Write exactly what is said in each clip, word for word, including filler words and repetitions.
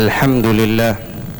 الحمد لله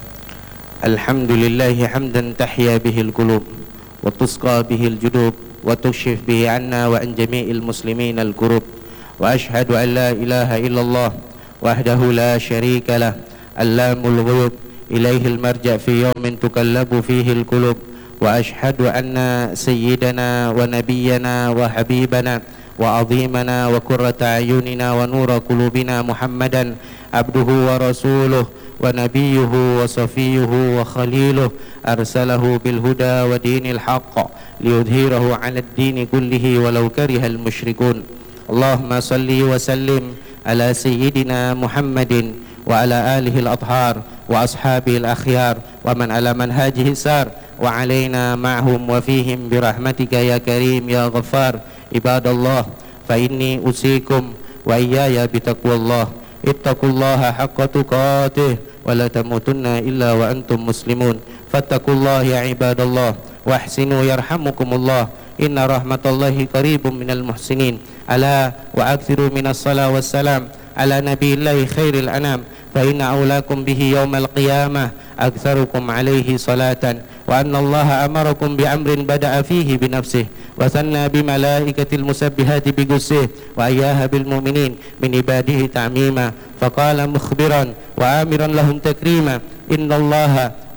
الحمد لله حمدا تحيا به القلوب وتسقى به الجدوب وتكشف به عنا وعن جميع المسلمين الكروب، وأشهد أن لا إله إلا الله وحده لا شريك له علام الغيوب إليه المرجع في يوم تقلب فيه القلوب، وأشهد أن سيدنا ونبينا وحبيبنا وعظيمنا وقرة أعيننا ونور قلوبنا محمدا عبده ورسوله ونبيه وصفيه وخليله، أرسله بالهدى ودين الحق ليظهره على الدين كله ولو كره المشركون. اللهم صل وسلم على سيدنا محمد وعلى آله الأطهار وأصحابه الأخيار ومن على منهاجه سار وعلينا معهم وفيهم برحمتك يا كريم يا غفار. عباد الله، فإني أوصيكم وإياي بتقوى الله. اتقوا الله حق تقاته ولا تموتن إلا وأنتم مسلمون. فاتقوا الله يا عباد الله واحسنوا يرحمكم الله، إن رحمة الله قريب من المحسنين. ألا وأكثروا من الصلاة والسلام على نبي الله خير الأنام، فإن أولاكم به يوم القيامة أكثركم عليه صلاة، وأن الله أمركم بأمر بدأ فيه بنفسه وثنى بملائكة المسبحات بقدسه وأياها بالمؤمنين من عباده تعميما، فقال مخبرا وآمرا لهم تكريما: إن الله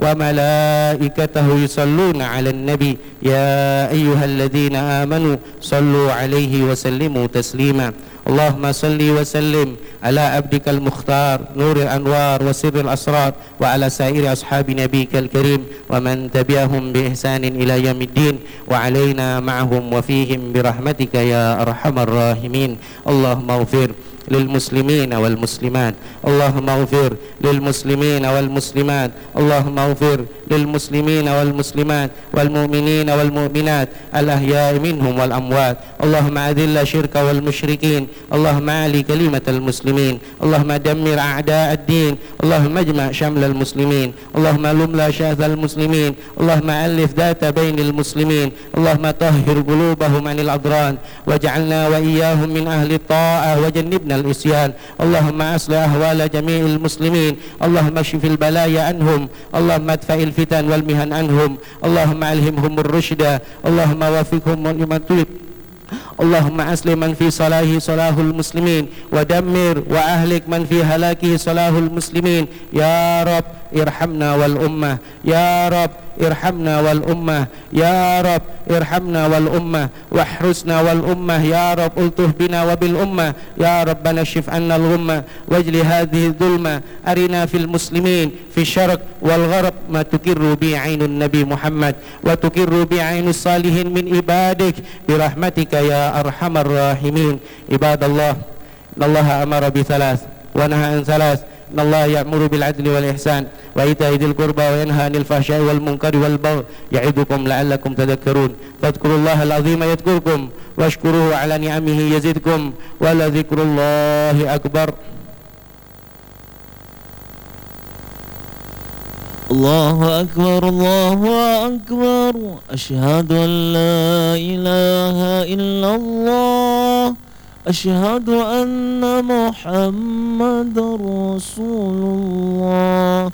وملائكته يصلون على النبي يا أيها الذين آمنوا صلوا عليه وسلموا تسليما. اللهم صل وسلم على عبدك المختار نور الأنوار وسر الأسرار وعلى سائر أصحاب نبيك الكريم ومن تبعهم بإحسان إلى يوم الدين، وعلينا معهم وفيهم برحمتك يا أرحم الراحمين. اللهم اغفر للمسلمين والمسلمات، اللهم اغفر للمسلمين والمسلمات، اللهم اغفر للمسلمين والمسلمات والمؤمنين والمؤمنات الأحياء منهم والأموات. اللهم أذل الشرك والمشركين، اللهم أعلي كلمة المسلمين، اللهم دمر أعداء الدين، اللهم اجمع شمل المسلمين، اللهم لملا شاذ المسلمين، اللهم ألف ذات بين المسلمين، اللهم طهر قلوبهم عن الأضران واجعلنا وإياهم من أهل الطاعة وجنبنا الإسيان. اللهم أصلح أحوال جميع المسلمين، اللهم اشف البلايا عنهم، اللهم ادفع الفتن والمهن عنهم، اللهم ألهمهم الرشد، اللهم وفقهم لما تريد. اللهم أسلم من في صلاحه صلاح المسلمين، ودمر وأهلك من في هلاكه صلاح المسلمين. يا رب ارحمنا والأمة، يا رب ارحمنا والأمة، يا رب ارحمنا والأمة، واحرسنا والأمة، يا رب الطف بنا وبالأمة، يا ربنا اشف عنا الغمة واجل هذه الظلمة، أرنا في المسلمين في الشرق والغرب ما تكر به عين النبي محمد وتكر به عين الصالحين من عبادك برحمتك يا أرحم الراحمين. عباد الله، إن الله أمر بثلاث ونهى عن ثلاث: إن الله يأمر بالعدل والإحسان وإيتاء ذي القربى وينهى عن الفحشاء والمنكر والبغي يعظكم لعلكم تذكرون. فاذكروا الله العظيم يذكركم واشكروه على نعمه يزدكم ولذكر الله أكبر. الله أكبر الله أكبر، أشهد أن لا إله إلا الله، أشهد أن محمد رسول الله.